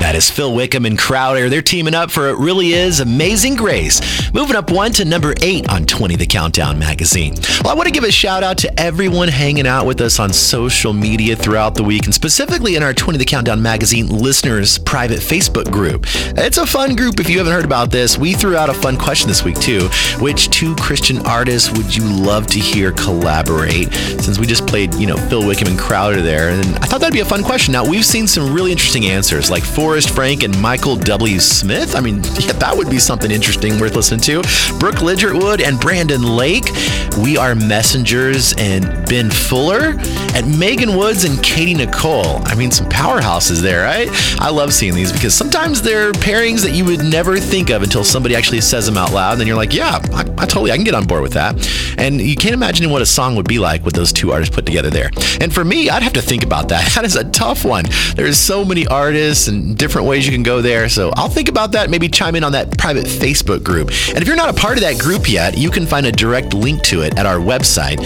That is Phil Wickham and Crowder. They're teaming up for It Really Is Amazing Grace. Moving up one to number 8 on 20 The Countdown magazine. Well, I want to give a shout out to everyone hanging out with us on social media throughout the week, and specifically in our 20 The Countdown magazine listeners private Facebook group. It's a fun group if you haven't heard about this. We threw out a fun question this week too. Which 2 Christian artists would you love to hear collaborate? Since we just played, Phil Wickham and Crowder there, and I thought that'd be a fun question. Now, we've seen some really interesting answers like Forrest Frank and Michael W. Smith. I mean, yeah, that would be something interesting worth listening to. Brooke Lidgertwood and Brandon Lake. We Are Messengers and Ben Fuller. And Megan Woods and Katie Nicole. I mean, some powerhouses there, right? I love seeing these because sometimes they're pairings that you would never think of until somebody actually says them out loud. And then you're like, yeah, I can get on board with that. And you can't imagine what a song would be like with those 2 artists put together there. And for me, I'd have to think about that. That is a tough one. There's so many artists and different ways you can go there. So I'll think about that, maybe chime in on that private Facebook group. And if you're not a part of that group yet, you can find a direct link to it at our website,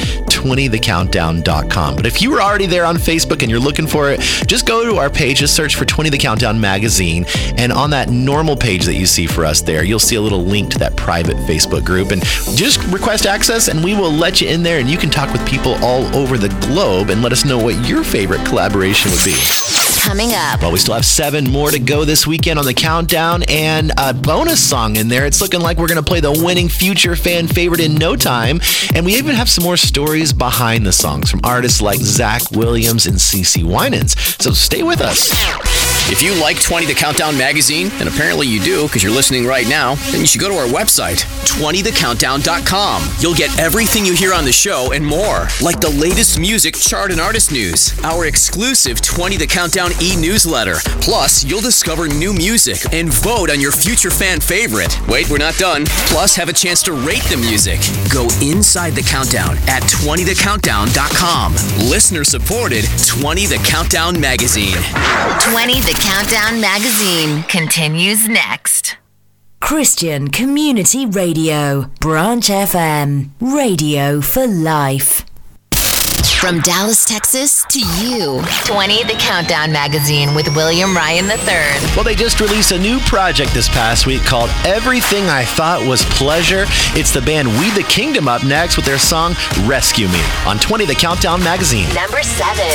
20thecountdown.com. But if you were already there on Facebook and you're looking for it, just go to our page, just search for 20 The Countdown magazine. And on that normal page that you see for us there, you'll see a little link to that private Facebook group. And just request access and we will let you in there and you can talk with people all over the globe and let us know what your favorite collaboration would be. Coming up. Well, we still have 7 more to go this weekend on the countdown and a bonus song in there. It's looking like we're going to play the winning future fan favorite in no time. And we even have some more stories behind the songs from artists like Zach Williams and CeCe Winans. So stay with us. If you like 20 The Countdown magazine, and apparently you do because you're listening right now, then you should go to our website, 20thecountdown.com. You'll get everything you hear on the show and more, like the latest music, chart, and artist news, our exclusive 20 The Countdown e-newsletter. Plus, you'll discover new music and vote on your future fan favorite. Wait, we're not done. Plus, have a chance to rate the music. Go inside the countdown at 20thecountdown.com. Listener supported 20 The Countdown magazine. 20 The Countdown magazine continues next. Christian Community Radio, Branch FM, radio for life. From Dallas, Texas to you, 20 The Countdown magazine with William Ryan III. Well, they just released a new project this past week called Everything I Thought Was Pleasure. It's the band We the Kingdom up next with their song Rescue Me on 20 The Countdown magazine. Number 7.